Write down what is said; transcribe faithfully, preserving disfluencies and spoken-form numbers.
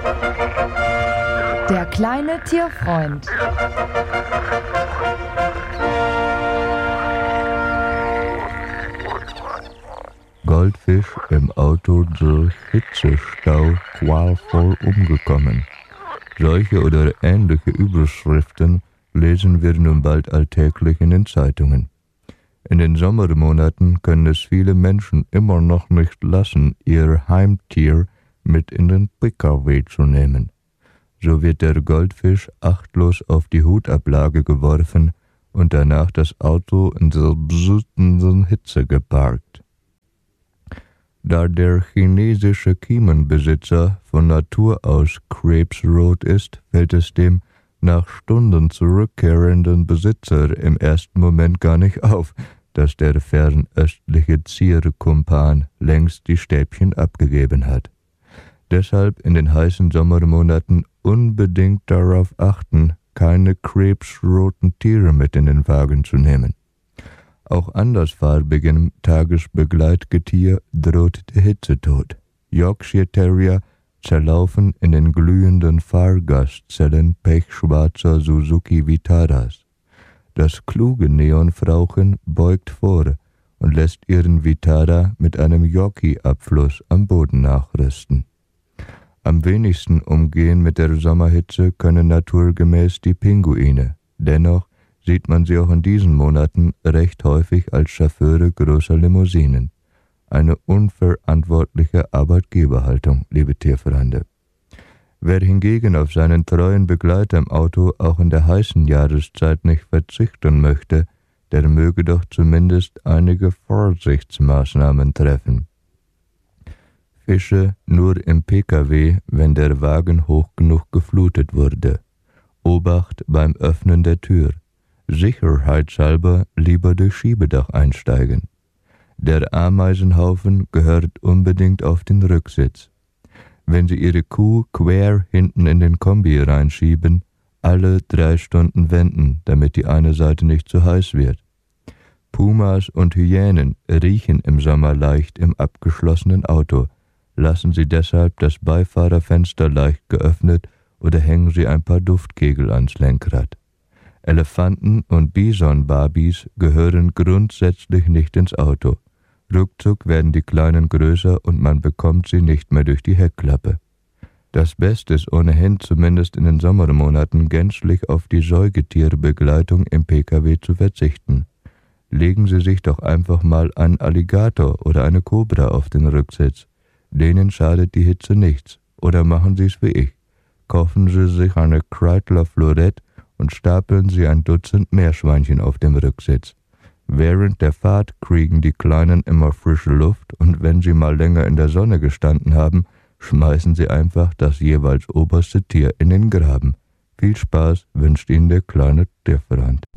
Der kleine Tierfreund. Goldfisch im Auto durch Hitzestau qualvoll umgekommen. Solche oder ähnliche Überschriften lesen wir nun bald alltäglich in den Zeitungen. In den Sommermonaten können es viele Menschen immer noch nicht lassen, ihr Heimtier mit in den P K W zu nehmen. So wird der Goldfisch achtlos auf die Hutablage geworfen und danach das Auto in der bzutenden Hitze geparkt. Da der chinesische Kiemenbesitzer von Natur aus krebsrot ist, fällt es dem nach Stunden zurückkehrenden Besitzer im ersten Moment gar nicht auf, dass der fernöstliche Zierkumpan längst die Stäbchen abgegeben hat. Deshalb in den heißen Sommermonaten unbedingt darauf achten, keine krebsroten Tiere mit in den Wagen zu nehmen. Auch andersfarbigem Tagesbegleitgetier droht der Hitzetod. Yorkshire Terrier zerlaufen in den glühenden Fahrgastzellen pechschwarzer Suzuki Vitaras. Das kluge Neonfrauchen beugt vor und lässt ihren Vitara mit einem Yorkie-Abfluss am Boden nachrüsten. Am wenigsten umgehen mit der Sommerhitze können naturgemäß die Pinguine. Dennoch sieht man sie auch in diesen Monaten recht häufig als Chauffeure großer Limousinen. Eine unverantwortliche Arbeitgeberhaltung, liebe Tierfreunde. Wer hingegen auf seinen treuen Begleiter im Auto auch in der heißen Jahreszeit nicht verzichten möchte, der möge doch zumindest einige Vorsichtsmaßnahmen treffen. Fische nur im P K W, wenn der Wagen hoch genug geflutet wurde. Obacht beim Öffnen der Tür. Sicherheitshalber lieber durch Schiebedach einsteigen. Der Ameisenhaufen gehört unbedingt auf den Rücksitz. Wenn Sie Ihre Kuh quer hinten in den Kombi reinschieben, alle drei Stunden wenden, damit die eine Seite nicht zu heiß wird. Pumas und Hyänen riechen im Sommer leicht im abgeschlossenen Auto. Lassen Sie deshalb das Beifahrerfenster leicht geöffnet oder hängen Sie ein paar Duftkegel ans Lenkrad. Elefanten und Bison-Babys gehören grundsätzlich nicht ins Auto. Ruckzuck werden die Kleinen größer und man bekommt sie nicht mehr durch die Heckklappe. Das Beste ist ohnehin zumindest in den Sommermonaten gänzlich auf die Säugetierbegleitung im P K W zu verzichten. Legen Sie sich doch einfach mal einen Alligator oder eine Kobra auf den Rücksitz. Denen schadet die Hitze nichts. Oder machen Sie es wie ich. Kaufen Sie sich eine Kreidler Florette und stapeln Sie ein Dutzend Meerschweinchen auf dem Rücksitz. Während der Fahrt kriegen die Kleinen immer frische Luft und wenn sie mal länger in der Sonne gestanden haben, schmeißen sie einfach das jeweils oberste Tier in den Graben. Viel Spaß wünscht Ihnen der kleine Tierfreund.